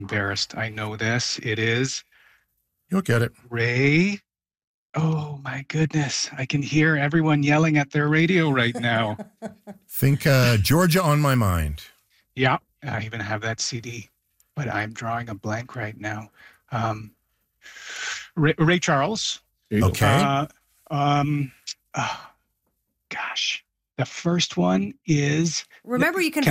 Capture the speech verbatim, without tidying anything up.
embarrassed. I know this. It is You'll get it. Ray. Oh my goodness. I can hear everyone yelling at their radio right now. Think uh, Georgia on My Mind. Yeah, I even have that C D, but I'm drawing a blank right now. Um, Ray, Ray Charles. Okay. Uh, um, oh, gosh. The first one is... Remember, you can